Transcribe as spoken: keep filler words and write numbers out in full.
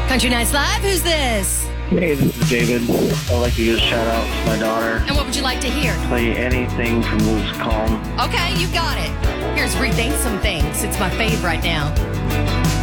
Country Nights Live, who's this? Hey, this is David. I'd like to give a shout out to my daughter. And what would you like to hear? Play anything from Moose Calm. Okay, you got it. Here's Rethink Some Things. It's my fave right now.